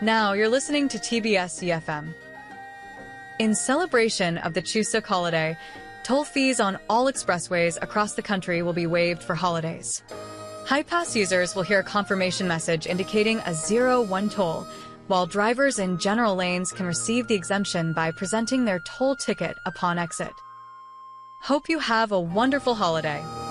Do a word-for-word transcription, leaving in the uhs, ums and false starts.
Now you're listening to T B S C F M. In celebration of the Chuseok holiday, toll fees on all expressways across the country will be waived for holidays. Hi-Pass users will hear a confirmation message indicating a zero-one toll, while drivers in general lanes can receive the exemption by presenting their toll ticket upon exit. Hope you have a wonderful holiday.